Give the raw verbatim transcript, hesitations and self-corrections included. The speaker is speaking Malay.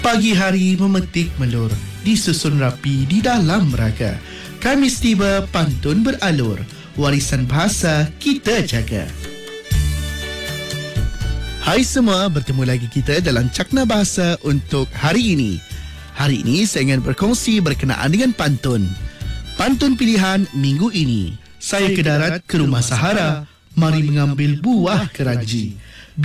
Pagi hari memetik melur, disusun rapi di dalam raga. Kamis tiba, pantun beralur, warisan bahasa kita jaga. Hai semua, bertemu lagi kita dalam Cakna Bahasa untuk hari ini. Hari ini saya ingin berkongsi berkenaan dengan pantun. Pantun pilihan minggu ini. Saya ke darat ke rumah Sahara, mari mengambil buah keranji.